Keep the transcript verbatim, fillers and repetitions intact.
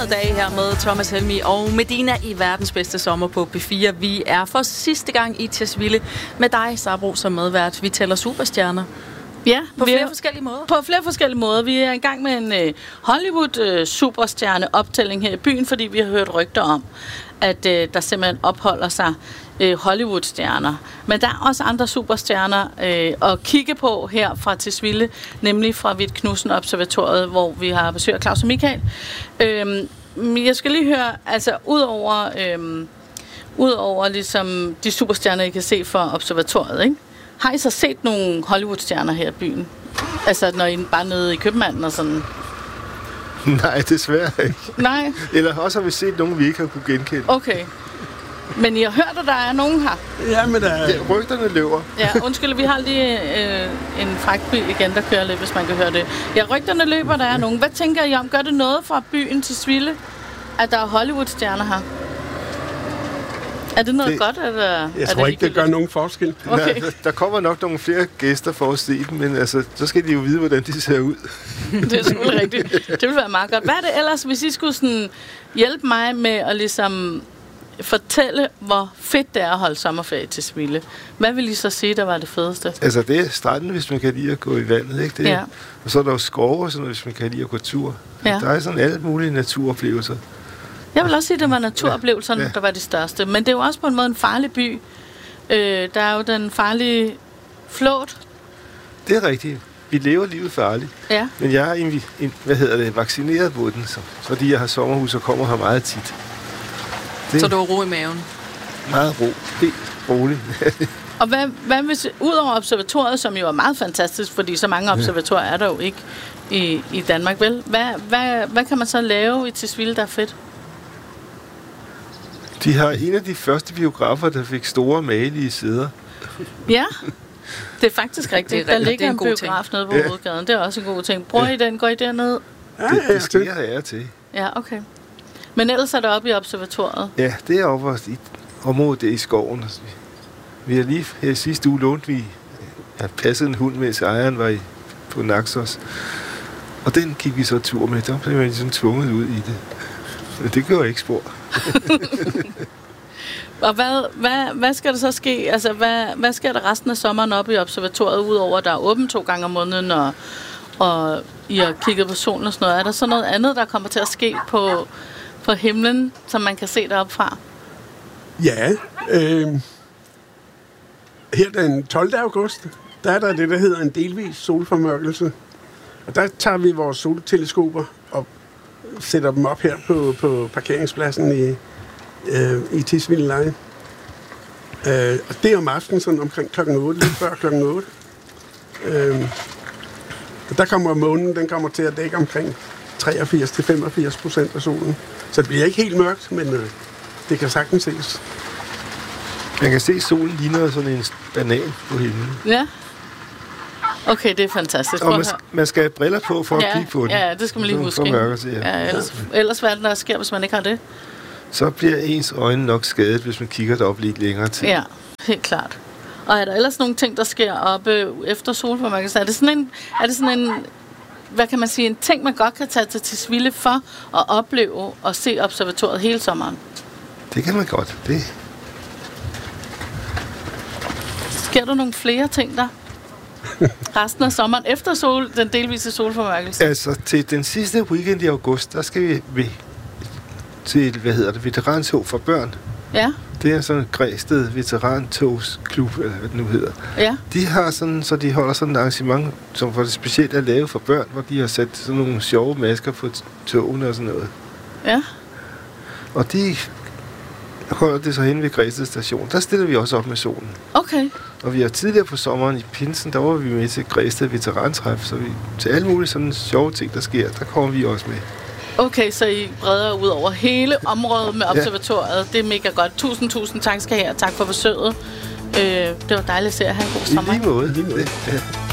hundrede dage her med Thomas Helmig og Medina i verdens bedste sommer på P fire. Vi er for sidste gang i Tisvilde med dig, Sabro, som medvært. Vi tæller superstjerner. Ja, på flere er, forskellige måder. På flere forskellige måder. Vi er i gang med en uh, Hollywood-superstjerne-optælling her i byen, fordi vi har hørt rygter om, at uh, der simpelthen opholder sig uh, Hollywood-stjerner. Men der er også andre superstjerner uh, at kigge på her fra Tisvilde, nemlig fra Hvidt Knudsen Observatoriet, hvor vi har besøg af Claus og Michael. Uh, jeg skal lige høre, altså udover, uh, udover ligesom de superstjerner, I kan se fra observatoriet, ikke? Har I så set nogle Hollywood-stjerner her i byen? Altså, når I bare nede i købmanden og sådan? Nej, desværre ikke. Nej? Eller også har vi set nogen, vi ikke har kunne genkende. Okay. Men I har hørt, at der er nogen her? Ja, men der er... Ja, rygterne løber. Ja, undskyld, vi har lige øh, en fragtbil igen, der kører lidt, hvis man kan høre det. Ja, rygterne løber, der er nogen. Hvad tænker I om? Gør det noget fra byen til Tisvilde, at der er Hollywood-stjerner her? Er det noget det, godt, eller jeg er tror det ikke, det gør nogen forskel. Okay. Nej, der kommer nok nogle flere gæster for at se dem, men altså, så skal de jo vide, hvordan de ser ud. Det er selvfølgelig rigtigt. Det vil være meget godt. Hvad er det ellers, hvis I skulle sådan hjælpe mig med at ligesom fortælle, hvor fedt det er at holde sommerferie til Tisvilde? Hvad vil I så sige, der var det fedeste? Altså, det er stranden, hvis man kan lide at gå i vandet, ikke? Det er, ja. Og så er der jo skove, sådan noget, hvis man kan lide at gå tur. Ja. Der er sådan alle mulige naturoplevelser. Jeg vil også sige, at det var naturoplevelserne, ja. Ja. der var de største. Men det er jo også på en måde en farlig by. Øh, der er jo den farlige flåt. Det er rigtigt. Vi lever livet farligt. Ja. Men jeg er invi- in, hvad hedder det, vaccineret på den, så, fordi jeg har sommerhus og kommer her meget tit. Det så du har ro i maven? Meget ro. Helt roligt. Og hvad, hvad hvis, udover observatoriet, som jo er meget fantastisk, fordi så mange observatorier er der jo ikke i, i Danmark, vel? Hvad, hvad, hvad kan man så lave i Tisvilde, der er fedt? De har en af de første biografer, der fik store malige sæder. Ja, det er faktisk rigtigt. Der ligger en, en biograf ting. nede på ja. Hovedgaden. Det er også en god ting. Bruger ja. I den? Går I derned? Ja, det, det sker der til. Ja, okay. Men ellers er der oppe i observatoriet? Ja, det er oppe i området der i skoven. Vi har lige her sidste uge lånt, vi har passet en hund, mens ejeren var i, på Naxos. Og den gik vi så tur med. Der blev vi ligesom tvunget ud i det. Men det gør ikke spor. Og hvad, hvad, hvad skal der så ske? Altså, hvad, hvad sker der resten af sommeren oppe i observatoriet, udover at der er åbent to gange om måneden, og, og I har kigget på solen og sådan noget? Er der så noget andet, der kommer til at ske på, på himlen, som man kan se deroppe fra? Ja, øh, her den tolvte august, der er der det, der hedder en delvis solformørkelse. Og der tager vi vores solteleskoper og sætter dem op her på, på parkeringspladsen i, øh, i Tisvilde Leje. Øh, og det er om aftenen, sådan omkring klokken otte, lidt før klokken otte. Øh, og der kommer månen, den kommer til at dække omkring treogfirs til femogfirs procent af solen. Så det bliver ikke helt mørkt, men øh, det kan sagtens ses. Man kan se, at solen ligner sådan en banan på himlen. Ja. Okay, det er fantastisk. Og man, man skal have briller på for ja, at kigge på den. Ja, det skal man lige huske. For mørker, ja. Ja, ellers, ellers hvad er det, der sker, hvis man ikke har det? Så bliver ens øjne nok skadet, hvis man kigger derop lidt længere tid. Ja, helt klart. Og er der ellers nogle ting, der sker oppe efter solformørkelsen? Er det sådan en, er det sådan en, hvad kan man sige, en ting, man godt kan tage til Tisvilde for at opleve og se observatoriet hele sommeren? Det kan man godt. Det. Sker der nogle flere ting der? Resten af sommeren efter sol, den delvise solformørkelse? Altså, til den sidste weekend i august, der skal vi, vi til, hvad hedder det, veterantog for børn. Ja. Det er sådan en Græsted veterantogsklub, eller hvad det nu hedder. Ja. De har sådan, så de holder sådan et arrangement, som for det specielt er lavet for børn, hvor de har sat sådan nogle sjove masker på togene og sådan noget. Ja. Og de holder det så hen ved Græsted station. Der stiller vi også op med solen. Okay. Og vi har tidligere på sommeren i Pinsen, der var vi med til Græsted veterantræf, så vi, til alle mulige sådan sjove ting, der sker, der kommer vi også med. Okay, så I breder ud over hele området med observatoriet. Ja. Det er mega godt. Tusind, tusind tak skal I have. Tak for besøget. Øh, det var dejligt at se jer. Ha' en god sommer. I lige måde. I lige måde. Ja.